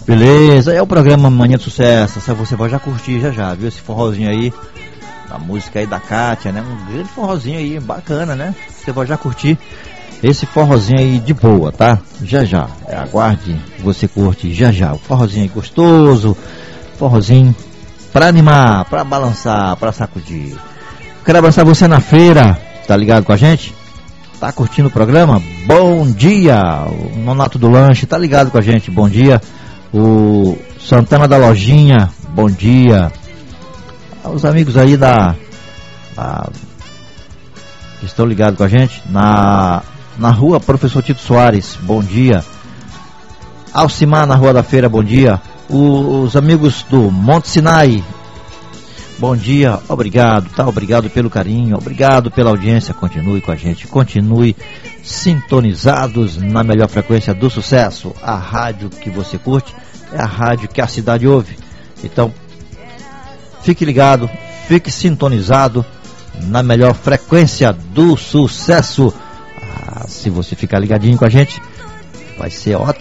Beleza, é o programa Manhã de Sucesso. Você vai já curtir já, viu? Esse forrozinho aí, a música aí da Kátia, né? Um grande forrozinho aí, bacana, né? Você vai já curtir esse forrozinho aí de boa, tá? Já. Aguarde, você curte já. O forrozinho aí gostoso, forrozinho pra animar, pra balançar, pra sacudir. Quero abraçar você na feira, tá ligado com a gente? Tá curtindo o programa? Bom dia! O Nonato do Lanche, tá ligado com a gente? Bom dia! O Santana da Lojinha, bom dia! Os amigos aí que estão ligados com a gente na rua Professor Tito Soares, bom dia! Alcimar na Rua da Feira, bom dia! Os amigos do Monte Sinai, bom dia, obrigado, tá? Obrigado pelo carinho, obrigado pela audiência. Continue com a gente, continue sintonizados na melhor frequência do sucesso. A rádio que você curte é a rádio que a cidade ouve. Então, fique ligado, fique sintonizado na melhor frequência do sucesso. Se você ficar ligadinho com a gente, vai ser ótimo.